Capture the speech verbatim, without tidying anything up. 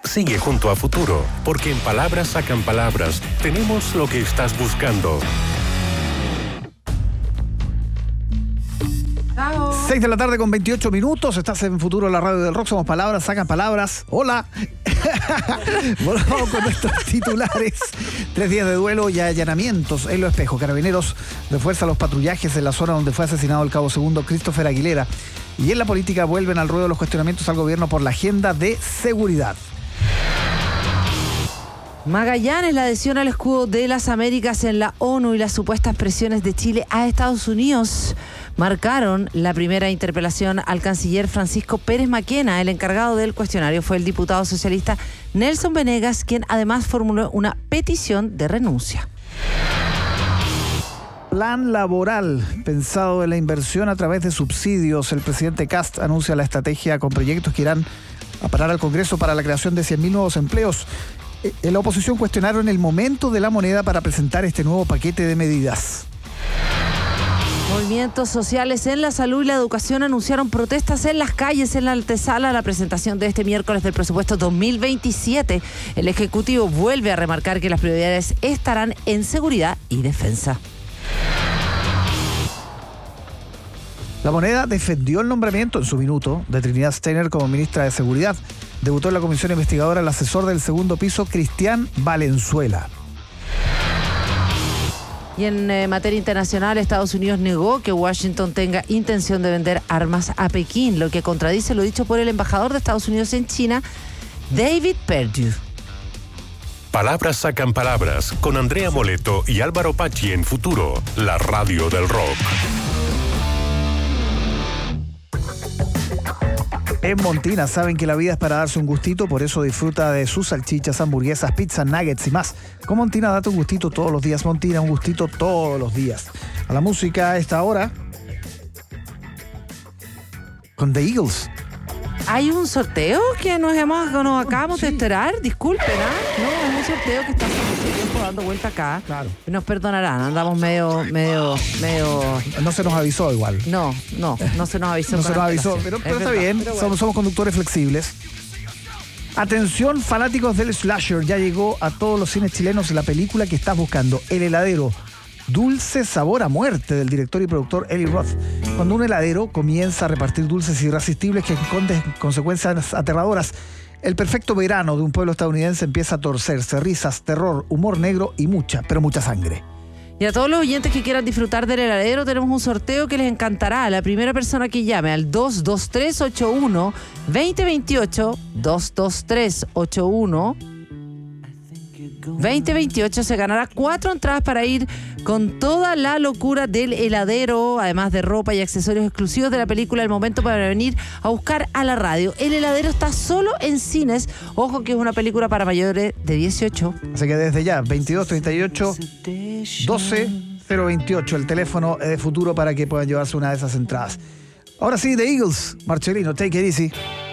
sigue junto a Futuro, porque en Palabras Sacan Palabras tenemos lo que estás buscando. seis de la tarde con veintiocho minutos. Estás en Futuro, la radio del rock. Somos Palabras Sacan Palabras. Hola. Volvamos con nuestros titulares. Tres días de duelo y allanamientos en Lo Espejo. Carabineros refuerza los patrullajes en la zona donde fue asesinado el cabo segundo Christopher Aguilera. Y en la política vuelven al ruedo los cuestionamientos al gobierno por la agenda de seguridad. Magallanes, la adhesión al escudo de las Américas en la ONU y las supuestas presiones de Chile a Estados Unidos marcaron la primera interpelación al canciller Francisco Pérez Maquena. El encargado del cuestionario fue el diputado socialista Nelson Venegas, quien además formuló una petición de renuncia. Plan laboral pensado en la inversión a través de subsidios. El presidente Kast anuncia la estrategia con proyectos que irán a parar al Congreso para la creación de cien mil nuevos empleos. En la oposición cuestionaron el momento de la moneda para presentar este nuevo paquete de medidas. Movimientos sociales en la salud y la educación anunciaron protestas en las calles en la antesala a la presentación de este miércoles del presupuesto dos mil veintisiete. El Ejecutivo vuelve a remarcar que las prioridades estarán en seguridad y defensa. La moneda defendió el nombramiento en su minuto de Trinidad Steiner como ministra de Seguridad. Debutó en la comisión investigadora el asesor del segundo piso, Cristian Valenzuela. Y en eh, materia internacional, Estados Unidos negó que Washington tenga intención de vender armas a Pekín, lo que contradice lo dicho por el embajador de Estados Unidos en China, David Perdue. Palabras Sacan Palabras con Andrea Moleto y Álvaro Pachi en Futuro, la radio del rock. En Montina saben que la vida es para darse un gustito, por eso disfruta de sus salchichas, hamburguesas, pizzas, nuggets y más. Con Montina date un gustito todos los días. Montina, un gustito todos los días. A la música a esta hora con The Eagles. ¿Hay un sorteo que nos, hemos, nos acabamos sí. de enterar? Disculpen, ¿ah? No, es un sorteo que está hace mucho tiempo dando vuelta acá. Claro. Nos perdonarán, andamos medio, medio, medio... No se nos avisó igual. No, no, no se nos avisó. No se nos avisó, pero, pero está bien, pero bueno. somos, somos conductores flexibles. Atención, fanáticos del slasher, ya llegó a todos los cines chilenos la película que estás buscando, El Heladero. Dulce sabor a muerte, del director y productor Eli Roth. Cuando un heladero comienza a repartir dulces irresistibles que esconden consecuencias aterradoras, el perfecto verano de un pueblo estadounidense empieza a torcerse. Risas, terror, humor negro y mucha, pero mucha sangre. Y a todos los oyentes que quieran disfrutar del heladero, tenemos un sorteo que les encantará. La primera persona que llame al dos dos tres ocho uno dos cero dos ocho, dos dos tres ocho uno veinte veintiocho se ganará cuatro entradas para ir con toda la locura del heladero, además de ropa y accesorios exclusivos de la película El Momento para venir a buscar a la radio. El Heladero está solo en cines. Ojo que es una película para mayores de dieciocho. Así que desde ya, veintidós treinta y ocho doce cero veintiocho, el teléfono de Futuro para que puedan llevarse una de esas entradas. Ahora sí, The Eagles, Marcelino, take it easy.